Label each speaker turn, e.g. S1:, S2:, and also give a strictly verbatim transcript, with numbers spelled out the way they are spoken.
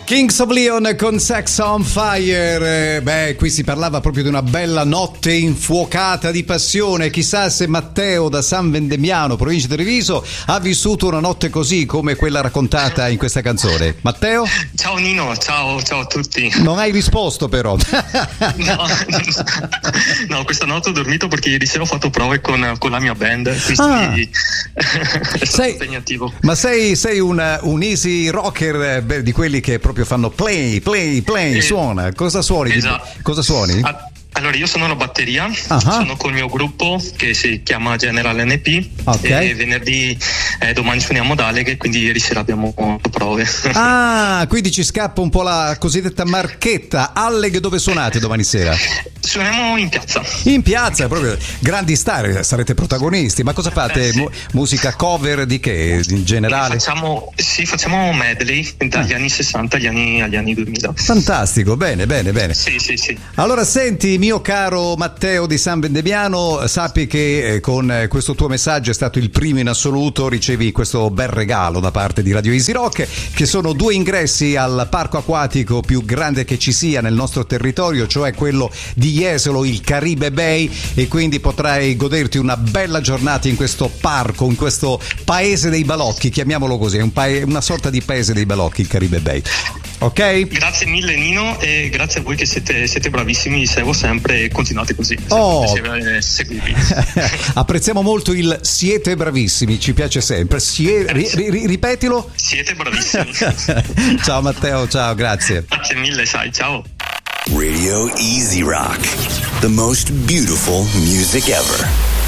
S1: Kings of Leon con Sex on Fire. Beh, qui si parlava proprio di una bella notte infuocata di passione. Chissà se Matteo da San Vendemiano, provincia di Treviso, ha vissuto una notte così come quella raccontata in questa canzone. Matteo?
S2: Ciao Nino, ciao, ciao a tutti.
S1: Non hai risposto però.
S2: No, no, questa notte ho dormito perché ieri sera ho fatto prove con, con la mia band, quindi
S1: ah,
S2: è stato
S1: sei,
S2: impegnativo.
S1: Ma sei, sei un, un easy rocker, beh, di quelli che proprio fanno play, play, play, eh, suona. Cosa suoni?
S2: Esatto.
S1: Cosa suoni?
S2: A- Allora, io sono la batteria,
S1: uh-huh.
S2: sono col mio gruppo che si chiama General N P,
S1: okay.
S2: E venerdì, eh, domani suoniamo ad Aleghe, quindi ieri sera abbiamo fatto prove.
S1: Ah, quindi ci scappa un po' la cosiddetta marchetta. Aleghe, dove suonate domani sera?
S2: Suoniamo in piazza. In
S1: piazza, proprio grandi star, sarete protagonisti. Ma cosa fate? Eh, sì. Mu- musica cover di che? In generale?
S2: Facciamo, sì, facciamo medley dagli ah. anni sessanta agli anni, agli anni duemila.
S1: Fantastico, bene, bene, bene.
S2: Sì, sì, sì.
S1: Allora, senti, mio caro Matteo di San Vendemiano, sappi che eh, con eh, questo tuo messaggio è stato il primo in assoluto, ricevi questo bel regalo da parte di Radio Easy Rock, che sono due ingressi al parco acquatico più grande che ci sia nel nostro territorio, cioè quello di Jesolo, il Caribe Bay, e quindi potrai goderti una bella giornata in questo parco, in questo paese dei balocchi, chiamiamolo così, è un paese, una sorta di paese dei balocchi, il Caribe Bay. Ok?
S2: Grazie mille Nino, e grazie a voi che siete, siete bravissimi, vi seguo sempre e continuate così.
S1: Oh.
S2: Seguivi.
S1: Apprezziamo molto il siete bravissimi, ci piace sempre. Sie- ri- ri- ripetilo.
S2: Siete bravissimi.
S1: Ciao Matteo, ciao, grazie.
S2: Grazie mille, sai, ciao.
S3: Radio Easy Rock, the most beautiful music ever.